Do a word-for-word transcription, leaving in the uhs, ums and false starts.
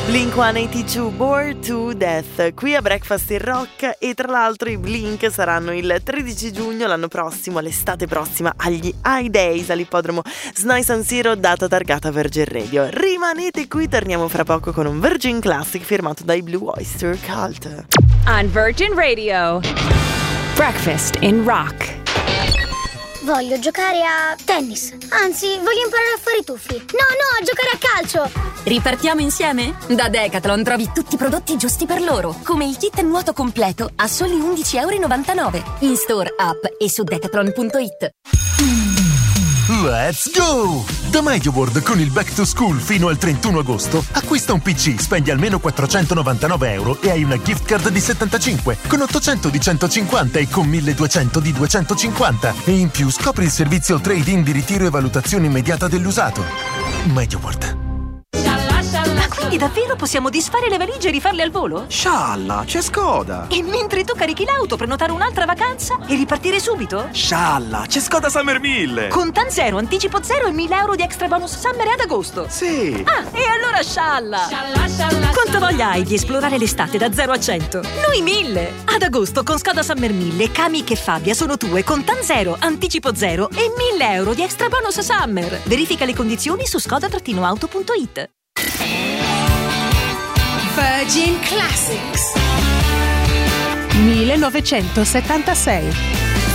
Blink centottantadue, Bored to Death, qui a Breakfast in Rock. E tra l'altro i Blink saranno il tredici giugno l'anno prossimo, l'estate prossima, agli High Days all'ippodromo Snai San Siro, data targata Virgin Radio. Rimanete qui, torniamo fra poco con un Virgin Classic firmato dai Blue Oyster Cult. On Virgin Radio, Breakfast in Rock. Voglio giocare a tennis. Anzi, voglio imparare a fare i tuffi. No, no, a giocare a calcio. Ripartiamo insieme? Da Decathlon trovi tutti i prodotti giusti per loro, come il kit nuoto completo a soli undici e novantanove euro. In store, app e su decathlon punto it. Let's go! Da MediaWorld con il Back to School fino al trentuno agosto acquista un P C, spendi almeno quattrocentonovantanove euro e hai una gift card di settantacinque, con ottocento di centocinquanta e con milleduecento di duecentocinquanta. E in più scopri il servizio trade-in di ritiro e valutazione immediata dell'usato. MediaWorld. Ma quindi davvero possiamo disfare le valigie e rifarle al volo? Scialla, c'è Skoda! E mentre tu carichi l'auto, prenotare un'altra vacanza e ripartire subito? Scialla, c'è Skoda Summer mille! Con Tan Zero, anticipo zero e mille euro di extra bonus Summer ad agosto! Sì! Ah, e allora scialla! Scialla, scialla! Quanta voglia hai di esplorare l'estate da zero a cento? Noi mille! Ad agosto con Skoda Summer mille, Kamiq e Fabia sono tue con Tan Zero, anticipo zero e mille euro di extra bonus Summer! Verifica le condizioni su skoda auto punto it. Virgin Classics millenovecentosettantasei.